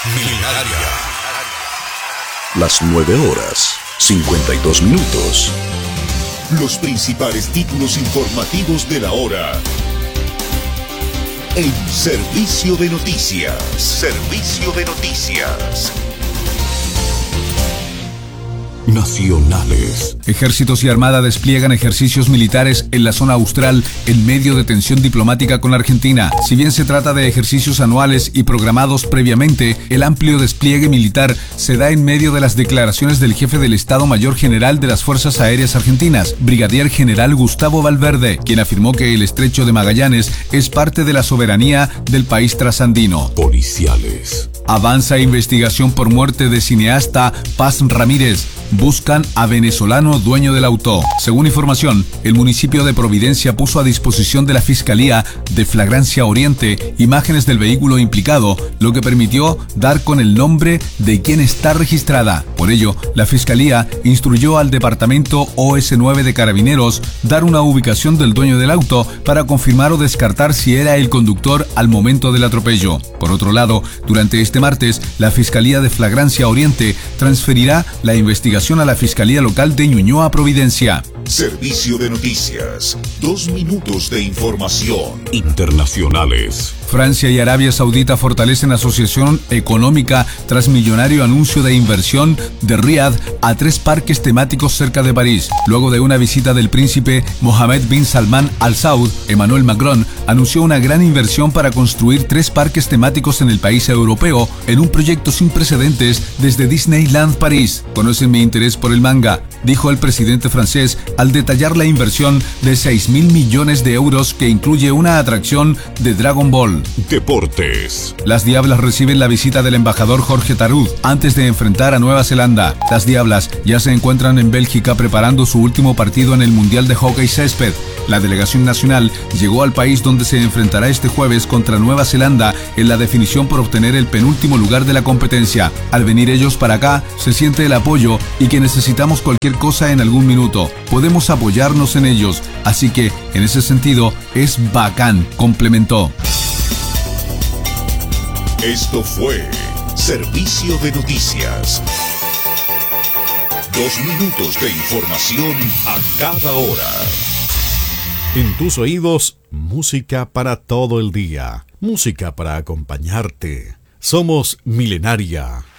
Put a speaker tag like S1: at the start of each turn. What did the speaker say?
S1: Milenaria. Las 9:52. Los principales títulos informativos de la hora. En Servicio de Noticias. Servicio de Noticias. Nacionales.
S2: Ejércitos y Armada despliegan ejercicios militares en la zona austral en medio de tensión diplomática con Argentina. Si bien se trata de ejercicios anuales y programados previamente, el amplio despliegue militar se da en medio de las declaraciones del jefe del Estado Mayor General de las Fuerzas Aéreas Argentinas, Brigadier General Gustavo Valverde, quien afirmó que el Estrecho de Magallanes es parte de la soberanía del país trasandino.
S1: Policiales.
S2: Avanza investigación por muerte de cineasta Paz Ramírez. Buscan a venezolano dueño del auto. Según información, el municipio de Providencia puso a disposición de la Fiscalía de Flagrancia Oriente imágenes del vehículo implicado, lo que permitió dar con el nombre de quien está registrada. Por ello, la Fiscalía instruyó al Departamento OS9 de Carabineros dar una ubicación del dueño del auto para confirmar o descartar si era el conductor al momento del atropello. Por otro lado, durante este martes, la Fiscalía de Flagrancia Oriente transferirá la investigación a la Fiscalía Local de Ñuñoa, Providencia.
S1: Servicio de Noticias. 2 minutos de información. Internacionales.
S2: Francia y Arabia Saudita fortalecen asociación económica tras millonario anuncio de inversión de Riad a 3 parques temáticos cerca de París. Luego de una visita del príncipe Mohammed bin Salman Al Saud, Emmanuel Macron anunció una gran inversión para construir 3 parques temáticos en el país europeo en un proyecto sin precedentes desde Disneyland París. Conocen mi interés por el manga, dijo el presidente francés al detallar la inversión de 6.000 millones de euros que incluye una atracción de Dragon Ball.
S1: Deportes.
S2: Las Diablas reciben la visita del embajador Jorge Tarud antes de enfrentar a Nueva Zelanda. Las Diablas ya se encuentran en Bélgica preparando su último partido en el Mundial de Hockey Césped. La delegación nacional llegó al país donde se enfrentará este jueves contra Nueva Zelanda en la definición por obtener el penúltimo lugar de la competencia. Al venir ellos para acá, se siente el apoyo y que necesitamos cualquier cosa en algún minuto. Podemos apoyarnos en ellos, así que en ese sentido es bacán, complementó.
S1: Esto fue Servicio de Noticias. 2 minutos de información a cada hora.
S3: En tus oídos, música para todo el día. Música para acompañarte. Somos Milenaria.